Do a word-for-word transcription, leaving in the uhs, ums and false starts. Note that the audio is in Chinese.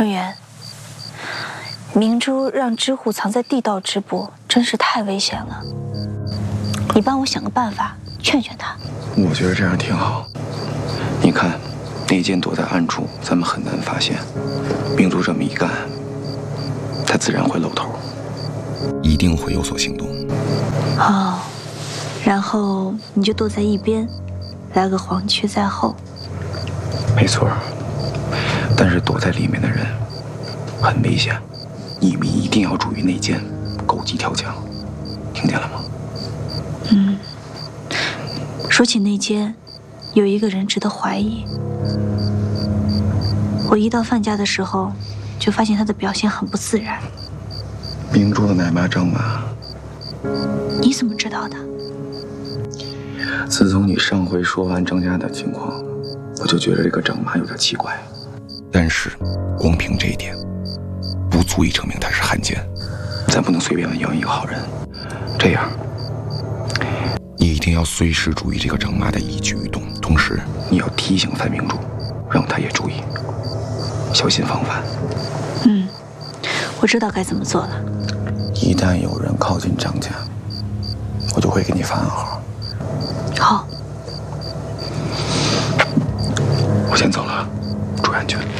程源，明珠让知户藏在地道直播，真是太危险了。你帮我想个办法，劝劝他。 我觉得这样挺好。你看，内奸躲在暗处，咱们很难发现。明珠这么一干，他自然会露头，一定会有所行动。 哦，然后你就躲在一边，来个黄雀在后。 没错，但是躲在里面的人很危险，你们一定要注意内奸，狗急跳墙，听见了吗？ 嗯。说起内奸，有一个人值得怀疑。我一到范家的时候，就发现他的表现很不自然。 明珠的奶妈张麻， 你怎么知道的？ 自从你上回说完张家的情况，我就觉得这个张麻有点奇怪。但是，光凭这一点，不足以证明他是汉奸。咱不能随便养一个好人。这样，你一定要随时注意这个张麻的一举一动，同时你要提醒范明珠，让他也注意，小心防范。 嗯，我知道该怎么做了。 一旦有人靠近张家，我就会给你发暗号。 好， 我先走了，注意安全。